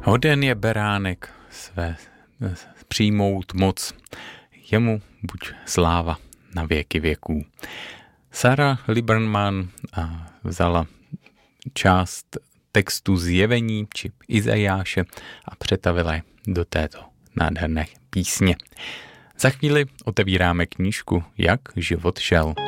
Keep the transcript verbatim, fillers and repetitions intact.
Hoden je beránek své přijmout moc, jemu buď sláva na věky věků. Sarah Liberman vzala část textu Zjevení či Izajáše a přetavila je do této nádherné písně. Za chvíli otevíráme knížku Jak život šel.